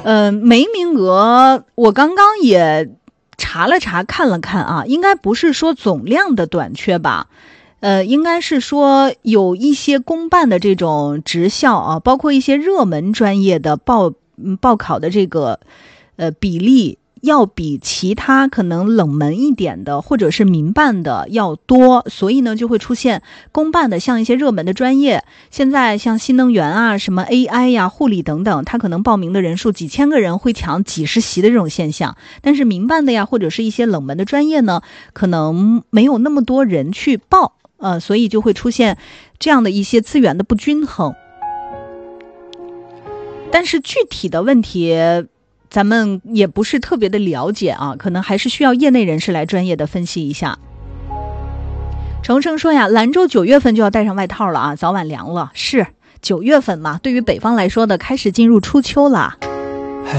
没名额，我刚刚也查了查看了看啊，应该不是说总量的短缺吧。应该是说有一些公办的这种职校啊，包括一些热门专业的报考的这个比例要比其他可能冷门一点的或者是民办的要多，所以呢就会出现公办的像一些热门的专业，现在像新能源啊、什么 AI 呀、护理等等，它可能报名的人数几千个人会抢几十席的这种现象，但是民办的呀或者是一些冷门的专业呢，可能没有那么多人去报。所以就会出现这样的一些资源的不均衡。但是具体的问题咱们也不是特别的了解啊，可能还是需要业内人士来专业的分析一下。程生说呀，兰州9月份就要带上外套了啊，早晚凉了。是9月份嘛，对于北方来说的开始进入初秋了。